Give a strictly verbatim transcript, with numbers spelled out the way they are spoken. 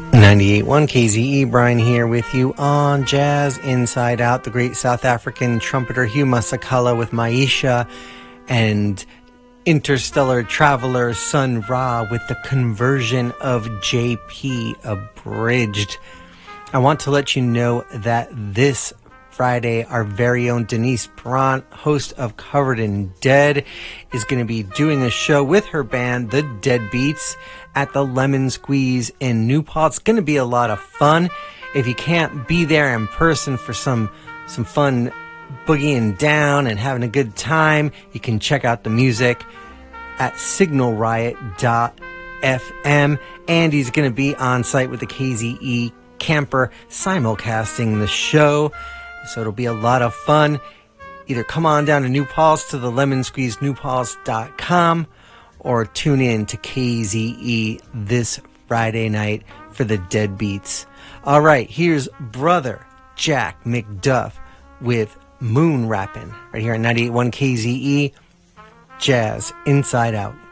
ninety-eight point one K Z E, Brian here with you on Jazz Inside Out. The great South African trumpeter Hugh Masekela with Maisha, and Interstellar Traveler Sun Ra with the conversion of J P Abridged. I want to let you know that this Friday, our very own Denise Perrant, host of Covered in Dead, is going to be doing a show with her band, The Deadbeats, at the Lemon Squeeze in New Paltz. It's going to be a lot of fun. If you can't be there in person for some some fun boogieing down and having a good time, you can check out the music at signal riot dot f m. And he's going to be on site with the K Z E camper simulcasting the show. So it'll be a lot of fun. Either come on down to New Paltz to the lemon squeeze new paltz dot com or tune in to K Z E this Friday night for the Deadbeats. All right, here's Brother Jack McDuff with Moon Rappin' right here on ninety-eight point one K Z E, Jazz Inside Out.